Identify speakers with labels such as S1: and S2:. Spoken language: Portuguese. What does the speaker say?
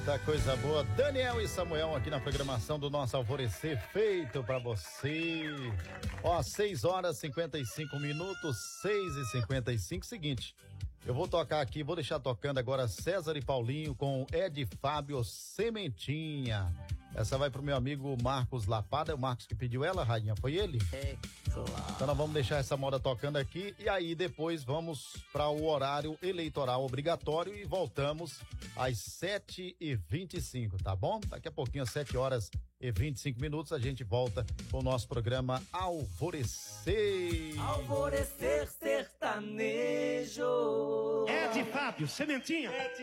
S1: Eita, coisa boa. Daniel e Samuel aqui na programação do nosso Alvorecer, feito pra você. Ó, 6h55, 6h55. Seguinte, eu vou tocar aqui, vou deixar tocando agora César e Paulinho com Ed Fábio, Sementinha. Essa vai pro meu amigo Marcos Lapada, é o Marcos que pediu ela, rainha, foi ele?
S2: É, claro.
S1: Então nós vamos deixar essa moda tocando aqui e aí depois vamos para o horário eleitoral obrigatório e voltamos às 7h25, tá bom? Daqui a pouquinho, às 7h25, a gente volta com o nosso programa Alvorecer.
S2: Alvorecer sertanejo.
S3: Ed Fábio, Sementinha.